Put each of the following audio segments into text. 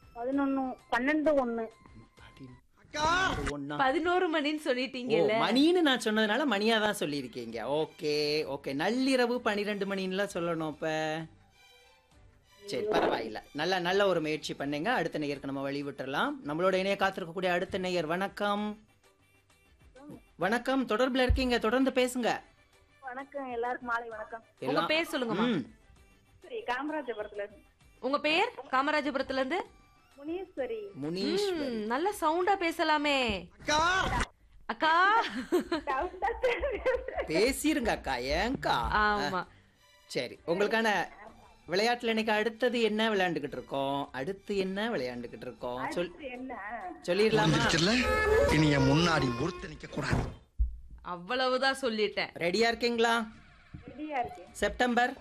11 12 1 ஒன்னா 11 மணின்னு ஓ சொல்லிட்டீங்கல்ல. மணின்னு நான் சொன்னதுனால மணியா தான் சொல்லியிருக்கீங்க. ஓகே ஓகே, நள்ளிரவு 12 மணின்னுலாம் சொல்லணும் இப்ப. சரி பரவாயில்ல, நல்ல நல்ல ஒரு முயற்சி பண்ணீங்க. அடுத்த நேயருக்கு நம்ம வழி விட்டுறலாம். நம்மளோட இணைய காத்திருக்கக்கூடிய அடுத்த நேயர் வணக்கம். வணக்கம், தொடர்புல இருக்கீங்க, தொடர்ந்து பேசுங்க. வணக்கம், எல்லாருக்கும் மாலை வணக்கம். உங்க எல்லாம் பேர் சொல்லுங்கம்மா. ம், சரி, காமராஜபுரத்துல இருந்து. உங்க பேர் காமராஜபுரத்துல இருந்து? முனீஸ்வரி. முனீஸ்வரி. நல்ல சவுண்டா பேசலாமே அக்கா. பேசிருங்க அக்கா, ஏங்கா. ஆமா. சரி, உங்களுக்கான விளையாட்டுல இன்னைக்கு அடுத்தது என்ன விளையாண்டுகிட்டு இருக்கோம்? அடுத்து என்ன விளையாண்டுகிட்டு இருக்கோம் என்ன சொல்லிடலாமா? இனி என் முன்னாடி ஒருத்த நிக்க கூடாது. அவ்வளவுதான் சொல்லிட்டேன். ரெடியா இருக்கீங்களா? ரெடியா இருக்கு. செப்டம்பர்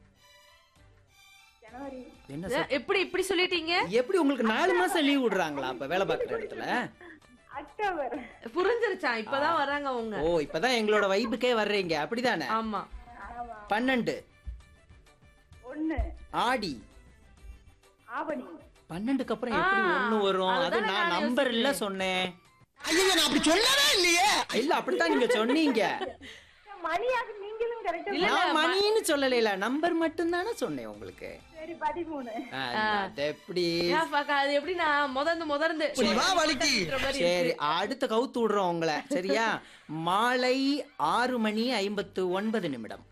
ஜனவரி. என்ன செப்~ எப்படி இப்படி சொல்லிட்டீங்க? எப்படி உங்களுக்கு 4 மாசம் லீவ் விடுறாங்களா அப்ப வேலை பார்க்குற இடத்துல? அக்டோபர். புரிஞ்சிருச்சா? இப்பதான் வராங்க அவங்க. ஓ, இப்பதான் எங்களோட வைபுக்கே வர்றீங்க, அப்படிதானே? ஆமா. 12 1 ஆடி. ஆவணி. 12க்கு அப்புறம் எப்படி ஒண்ணு வரும்? அது அதுதானே நான் நானும் நம்பர் இல்ல யோசிக்கிறேன். சொன்னேன். ஐயோ, நான் அப்படி சொல்லவே இல்லையே. இல்ல, அப்படித்தான் நீங்க சொன்னீங்க. மணியாக நீங்களும் கரெக்டா. இல்ல, நான் மணின்னு சொல்லல, நம்பர் மட்டும் தானே சொன்னேன் உங்களுக்கு. சரி, 13. அது எப்படி? ஏன் பாக்கா, அது எப்படி நான் முதர்ந்து இப்படி வா வலிக்கு. சரி, அடுத்து கவுத்து விடுறோம் உங்களை, சரியா? மாலை 6 மணி 59 நிமிடம்.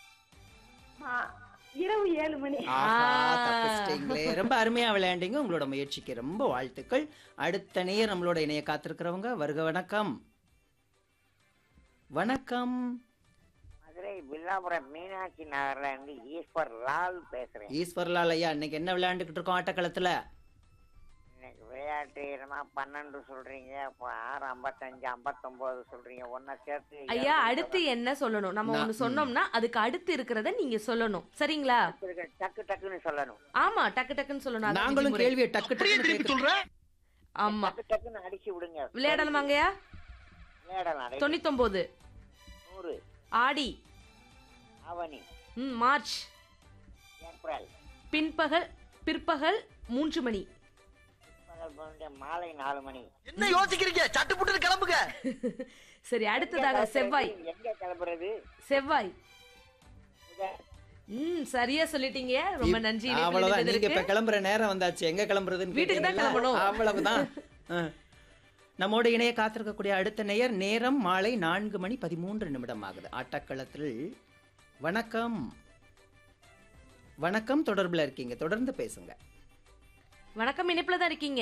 இரவு 7 மணி. ஆஹா, தப்பிச்சிட்டீங்களே. ரொம்ப அருமையா விளையாண்டீங்க. உங்களோட முயற்சிக்கு ரொம்ப வாழ்த்துக்கள். அடுத்த நேயர் நம்மளோட இணைய காத்திருக்கிறவங்க, வருக. வணக்கம். வணக்கம். மதுரை வில்லாபுரம் மீனாட்சி நகர்ல இருந்து ஈஸ்வர் லால் பேசுறேன். ஈஸ்வர்லால் ஐயா, இன்னைக்கு என்ன விளையாண்டுகிட்டு இருக்கோம் ஆட்டக்களத்துல? இன்னைக்கு விளையாட்டு என்னமா 12 சொல்றீங்க, அப்ப 6 55 59 சொல்றீங்க, ஒன்ன சேர்த்து ஐயா, அடுத்து என்ன சொல்லணும்? நம்ம ஒண்ணு சொன்னோம்னா அதுக்கு அடுத்து இருக்கிறத நீங்க சொல்லணும், சரிங்களா? டக்கு டக்குன்னு சொல்லணும். ஆமா, டக்கு டக்குன்னு சொல்லணும். அதான் நாங்களும் விதிமுறை. கேள்வியை டக்கு அப்படியே டக்குன்னு திருப்பி கேட்கிறோம். சொல்ற. ஆமா. டக்கு டக்குன்னு அடிச்சு விடுங்க. விளையாடலாமாங்கய்யா? விளையாடலாம். 99 100 ஆடி. ஆவணி. மார்ச். ஏப்ரல். பிற்பகல் 3 மணி. மாலை 4 மணி. என்ன யோசிக்கிறீங்க? சட்டு புட்டு கிளம்புங்க. சரி, அடுத்ததாக செவ்வாய். எங்க கிளம்புறது? செவ்வாய். புதன். சரியா சொல்லிட்டீங்க, ரொம்ப நன்றி. இணைப்பில் அவ்வளவுதான், நீங்க இணைந்ததற்கு. இப்ப கிளம்புற நேரம் வந்தாச்சு. எங்க கிளம்புறதுன்னு வீட்டுக்கு தான் கேட்டீங்களா? கிளம்பணும். அவ்வளவுதான். நம்மோட இணைய காத்திருக்கக்கூடிய அடுத்த நேயர், நேரம் மாலை 4 மணி 13 நிமிடம் ஆகுது ஆட்டக்களத்தில். வணக்கம். வணக்கம், தொடர்புல இருக்கீங்க, தொடர்ந்து பேசுங்க. வணக்கம், இணைப்புல தான் இருக்கீங்க.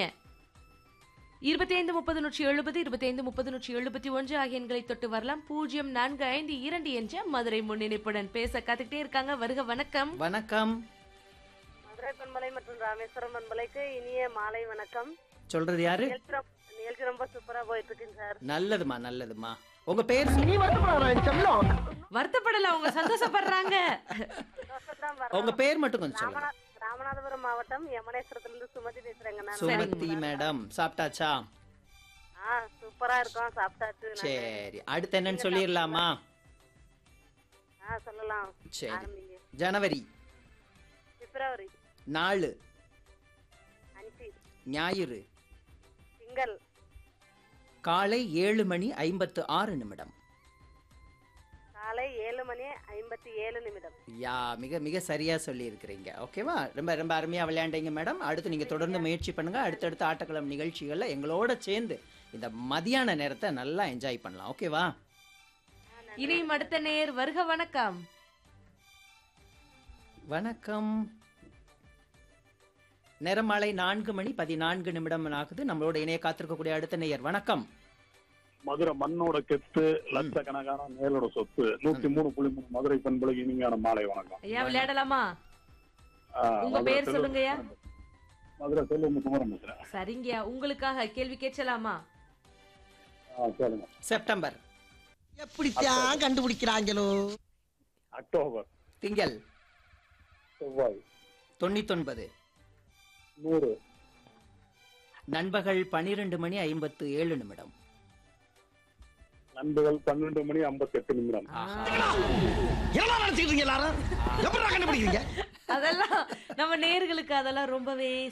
25 30 170 25 30 171 ஆகிய எண்களை தொட்டு வரலாம். 0452 என்ற மதுரை முன்னிணைப்புடன் பேச காத்துக்கிட்டே இருக்காங்க. வருக. வணக்கம். வணக்கம். மதுரை பண்பலை மற்றும் ராமேஸ்வரம் பண்பலைக்கு இனிய மாலை வணக்கம். சொல்றது யாரு? நிகழ்ச்சி ரொம்ப சூப்பரா போயிட்டு இருக்குங்க சார். நல்லதுமா நல்லதுமா. உங்க பேர் நீ வருத்தப்படாத. வருத்தப்படல, அவங்க சந்தோஷப்படுறாங்க. சந்தோஷம்தான் வர்றோம். உங்க பேர் மட்டும் கொஞ்சம் சொல்லுங்க. ராமநாதபுரம் மாவட்டம் யமனேஸ்வரத்துல சுமதி பேசுறேங்க நான். சுமதி மேடம், சாப்பிட்டாச்சா? சூப்பரா இருக்கும், சாப்பிட்டாச்சு. சரி, அடுத்து என்னன்னு சொல்லிடலாமா? சொல்லலாம். சரி, ஆரம்பிங்க. ஜனவரி. பிப்ரவரி. 4 5 ஞாயிறு. திங்கள். காலை 7 மணி 56 நிமிடம். காலை 7 மணி 57 நிமிடம். யா, மிக மிக சரியா சொல்லி இருக்கிறீங்க. ஓகேவா? ரொம்ப ரொம்ப அருமையா விளையாண்டீங்க மேடம். அடுத்து நீங்க தொடர்ந்து முயற்சி பண்ணுங்க. அடுத்தடுத்த ஆட்டக்களம் நிகழ்ச்சிகள்ல எங்களோட சேர்ந்து இந்த மதியான நேரத்தை நல்லா என்ஜாய் பண்ணலாம். ஓகேவா? இனியும் அடுத்த நேர், வருக. வணக்கம். வணக்கம். நேரம் மாலை 4 மணி 14 நிமிடம் ஆகுது. நம்மளோட இணைய காத்திருக்கக்கூடிய அடுத்த நேயர், வணக்கம். மதுரை மண்ணோட கெத்து, லட்சக்கணக்கான மேலோட சொத்து. 103.3 மதுரை பண்பலை இனிமையான மாலை வணக்கம். ஐயா, விளையாடலாமா? உங்க மதுரை பேர் சொல்லுங்கய்யா. மதுரை செல்வம் குமரன் பேசுறேன். சரிங்கய்யா, உங்களுக்காக கேள்வி கேட்கலாமா? சொல்லுங்க. செப்டம்பர். எப்படித்தான் கண்டுபிடிக்கிறாங்களோ? அக்டோபர். திங்கள். செவ்வாய். 99. 100. நண்பகல் 12 மணி 57 நிமிடம். நண்பகல் 12 மணி 58 நிமிடம். என்ன நினைச்சிட்டு இருக்கீங்க எல்லாரும்? எப்படி கண்டுபிடிக்கிறீங்க? அதெல்லாம் நம்ம நேர்களுக்கு அதெல்லாம் ரொம்பவே